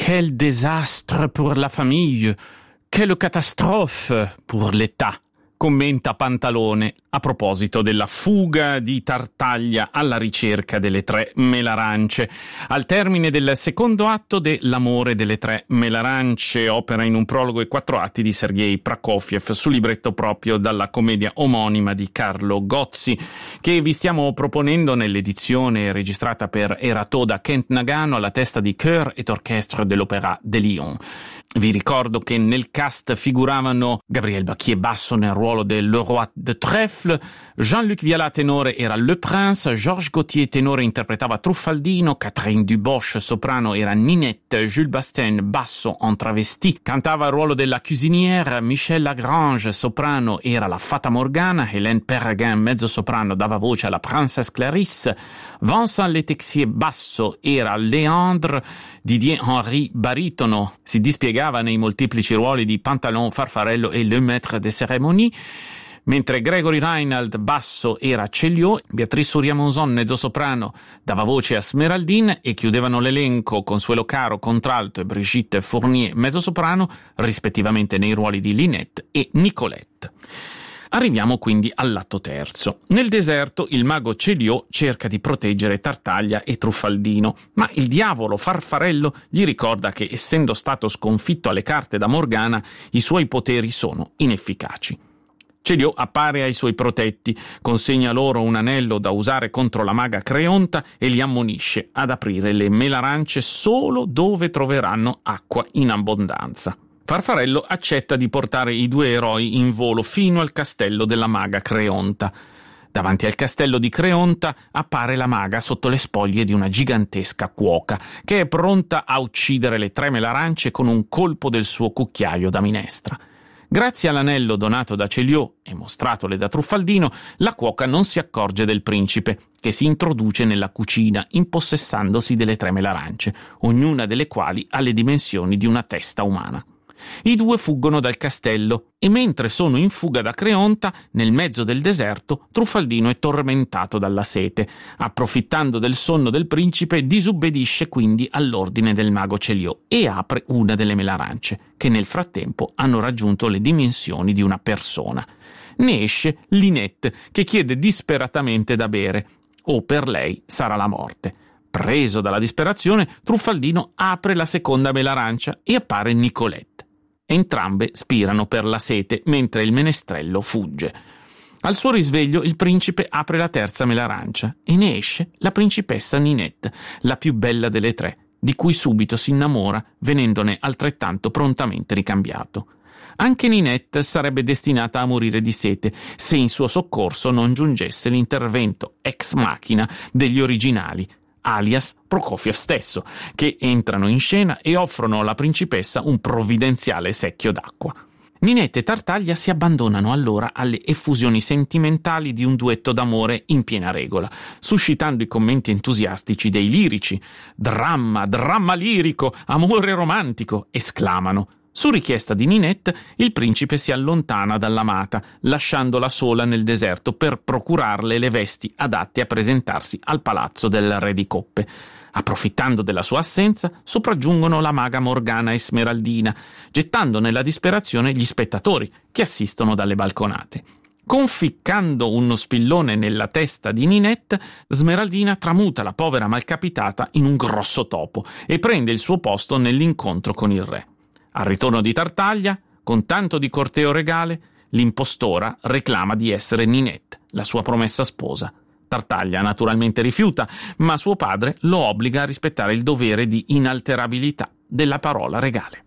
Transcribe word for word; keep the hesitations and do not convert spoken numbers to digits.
Quel désastre pour la famille, quelle catastrophe pour l'État, commenta Pantalone a proposito della fuga di Tartaglia alla ricerca delle tre melarance. Al termine del secondo atto de L'amore delle tre melarance, opera in un prologo e quattro atti di Sergei Prokofiev, su libretto proprio dalla commedia omonima di Carlo Gozzi, che vi stiamo proponendo nell'edizione registrata per Erato da Kent Nagano alla testa di Chœur et Orchestre de l'Opéra de Lyon. Vi ricordo che nel cast figuravano Gabriel Bacchier basso nel ruolo del Le Roi de Trèfle, Jean-Luc Viala tenore era Le Prince, Georges Gauthier tenore interpretava Truffaldino, Catherine Duboche soprano era Ninette, Jules Basten basso en travesti cantava il ruolo della cuisinière, Michel Lagrange soprano era la Fata Morgana, Hélène Perraguin mezzo soprano dava voce alla Princesse Clarisse, Vincent Letexier basso era Léandre, Didier Henry baritono si dispiegava nei molteplici ruoli di Pantalon, Farfarello e Le Maître des Cérémonies, mentre Gregory Reinald basso era Celiot, Beatrice Souriamonzon mezzosoprano dava voce a Smeraldine e chiudevano l'elenco Consuelo Caro contralto e Brigitte Fournier mezzosoprano, rispettivamente nei ruoli di Linette e Nicolette. Arriviamo quindi all'atto terzo. Nel deserto il mago Celiot cerca di proteggere Tartaglia e Truffaldino, ma il diavolo Farfarello gli ricorda che, essendo stato sconfitto alle carte da Morgana, i suoi poteri sono inefficaci. Celiot appare ai suoi protetti, consegna loro un anello da usare contro la maga Creonta e li ammonisce ad aprire le melarance solo dove troveranno acqua in abbondanza. Farfarello accetta di portare i due eroi in volo fino al castello della maga Creonta. Davanti al castello di Creonta appare la maga sotto le spoglie di una gigantesca cuoca, che è pronta a uccidere le tre melarance con un colpo del suo cucchiaio da minestra. Grazie all'anello donato da Celiot e mostratole da Truffaldino, la cuoca non si accorge del principe, che si introduce nella cucina impossessandosi delle tre melarance, ognuna delle quali ha le dimensioni di una testa umana. I due fuggono dal castello e mentre sono in fuga da Creonta, nel mezzo del deserto, Truffaldino è tormentato dalla sete. Approfittando del sonno del principe, disubbidisce quindi all'ordine del mago Celiot e apre una delle melarance, che nel frattempo hanno raggiunto le dimensioni di una persona. Ne esce Linette, che chiede disperatamente da bere, o per lei sarà la morte. Preso dalla disperazione, Truffaldino apre la seconda melarancia e appare Nicolette. Entrambe spirano per la sete, mentre il menestrello fugge. Al suo risveglio il principe apre la terza melarancia e ne esce la principessa Ninette, la più bella delle tre, di cui subito si innamora, venendone altrettanto prontamente ricambiato. Anche Ninette sarebbe destinata a morire di sete se in suo soccorso non giungesse l'intervento ex machina degli originali, alias Prokofiev stesso, che entrano in scena e offrono alla principessa un provvidenziale secchio d'acqua. Ninette e Tartaglia si abbandonano allora alle effusioni sentimentali di un duetto d'amore in piena regola, suscitando i commenti entusiastici dei lirici. «Dramma, dramma lirico, amore romantico!» esclamano. Su richiesta di Ninette, il principe si allontana dall'amata, lasciandola sola nel deserto per procurarle le vesti adatte a presentarsi al palazzo del Re di Coppe. Approfittando della sua assenza, sopraggiungono la maga Morgana e Smeraldina, gettando nella disperazione gli spettatori che assistono dalle balconate. Conficcando uno spillone nella testa di Ninette, Smeraldina tramuta la povera malcapitata in un grosso topo e prende il suo posto nell'incontro con il re. Al ritorno di Tartaglia, con tanto di corteo regale, l'impostora reclama di essere Ninette, la sua promessa sposa. Tartaglia naturalmente rifiuta, ma suo padre lo obbliga a rispettare il dovere di inalterabilità della parola regale.